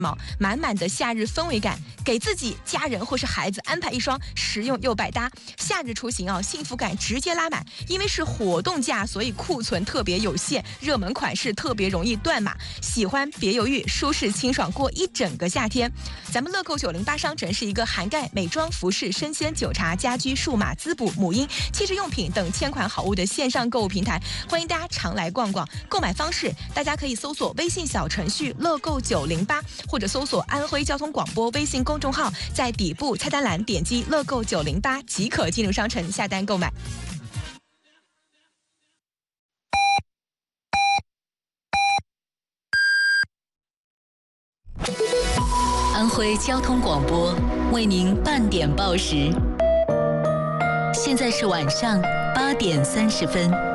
满满的夏日氛围感，给自己、家人或是孩子安排一双实用又百搭夏日出行幸福感直接拉满。因为是活动价，所以库存特别有限，热门款式特别容易断码。喜欢别犹豫，舒适清爽过一整个夏天。咱们乐购908商城是一个涵盖美妆、服饰、生鲜、酒茶、家居、数码、滋补、母婴、汽车用品等千款好物的线上购物平台，欢迎大家常来逛逛。购买方式，大家可以搜索微信小程序乐购908，或者搜索安徽交通广播微信公众号，在底部菜单栏点击乐购908即可进入商城下单购买。 安徽交通广播为您半点报时，现在是晚上8点30分。